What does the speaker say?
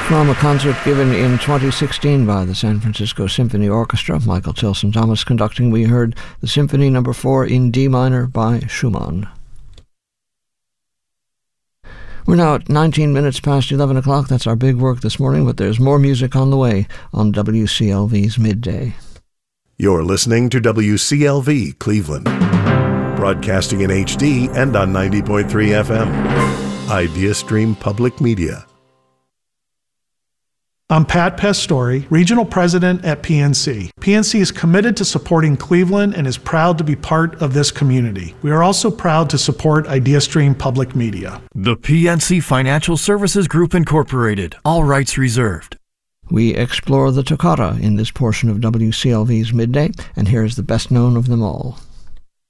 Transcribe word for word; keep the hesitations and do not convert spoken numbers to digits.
From a concert given in twenty sixteen by the San Francisco Symphony Orchestra, Michael Tilson Thomas conducting, we heard the Symphony Number four in D minor by Schumann. We're now at nineteen minutes past eleven o'clock. That's our big work this morning, but there's more music on the way on W C L V's Midday. You're listening to W C L V Cleveland, broadcasting in H D and on ninety point three F M. IdeaStream Public Media. I'm Pat Pastore, Regional President at P N C. P N C is committed to supporting Cleveland and is proud to be part of this community. We are also proud to support IdeaStream Public Media. The P N C Financial Services Group Incorporated. All rights reserved. We explore the toccata in this portion of W C L V's Midday, and here's the best known of them all.